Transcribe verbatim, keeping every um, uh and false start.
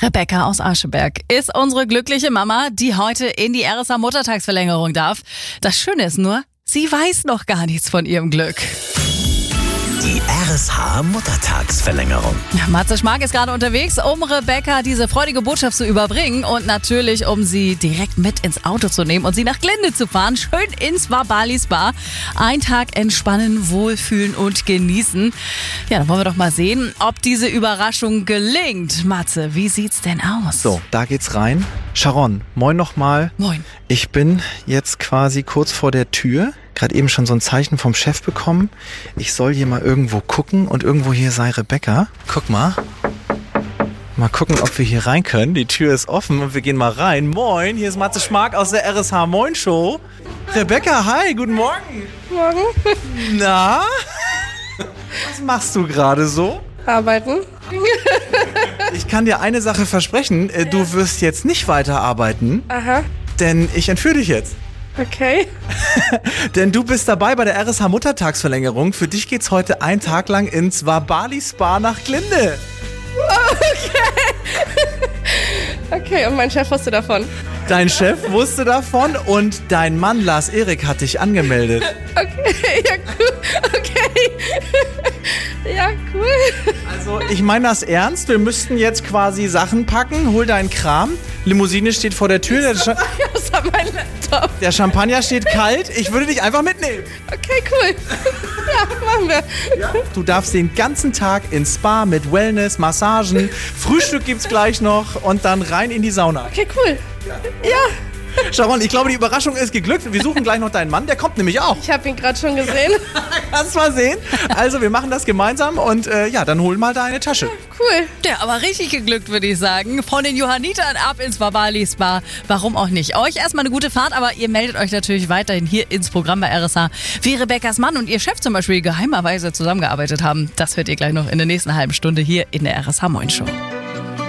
Rebecca aus Ascheberg ist unsere glückliche Mama, die heute in die R S H-Muttertagsverlängerung darf. Das Schöne ist nur, sie weiß noch gar nichts von ihrem Glück. Die R S H-Muttertagsverlängerung. Matze Schmark ist gerade unterwegs, um Rebecca diese freudige Botschaft zu überbringen und natürlich, um sie direkt mit ins Auto zu nehmen und sie nach Glinde zu fahren. Schön ins Wabali Spa. Ein Tag entspannen, wohlfühlen und genießen. Ja, dann wollen wir doch mal sehen, ob diese Überraschung gelingt. Matze, wie sieht's denn aus? So, da geht's rein. Sharon, moin nochmal. Moin. Ich bin jetzt quasi kurz vor der Tür. Gerade eben schon so ein Zeichen vom Chef bekommen. Ich soll hier mal irgendwo gucken und irgendwo hier sei Rebecca. Guck mal. Mal gucken, ob wir hier rein können. Die Tür ist offen und wir gehen mal rein. Moin, hier ist Matze Schmark aus der R S H Moin Show. Rebecca, hi, guten Morgen. Morgen. Na? Was machst du gerade so? Arbeiten. Ich kann dir eine Sache versprechen. Du wirst jetzt nicht weiterarbeiten. Aha. Denn ich entführe dich jetzt. Okay. Denn du bist dabei bei der R S H-Muttertagsverlängerung. Für dich geht's heute einen Tag lang ins Wabali Spa nach Glinde. Okay. Okay, und mein Chef wusste davon. Dein Chef wusste davon und dein Mann Lars Erik hat dich angemeldet. Okay, ja cool. Okay. Ja, cool. Also ich meine das ernst. Wir müssten jetzt quasi Sachen packen. Hol deinen Kram. Limousine steht vor der Tür. Der, Cha- Das war mein Laptop. der Champagner steht kalt. Ich würde dich einfach mitnehmen. Okay, cool. Ja, machen wir. Du darfst den ganzen Tag ins Spa mit Wellness, Massagen. Frühstück gibt's gleich noch und dann rein in die Sauna. Okay, cool. Ja, Sharon, ich glaube, die Überraschung ist geglückt. Wir suchen gleich noch deinen Mann. Der kommt nämlich auch. ich habe ihn gerade schon gesehen. Kannst mal sehen. Also wir machen das gemeinsam und äh, ja, dann hol mal deine Tasche. Cool. Der aber richtig geglückt, würde ich sagen. Von den Johannitern ab ins Wabali Spa. Warum auch nicht? Euch erstmal eine gute Fahrt, aber ihr meldet euch natürlich weiterhin hier ins Programm bei R S H. Wie Rebeccas Mann und ihr Chef zum Beispiel geheimerweise zusammengearbeitet haben. Das hört ihr gleich noch in der nächsten halben Stunde hier in der R S H Moin Show.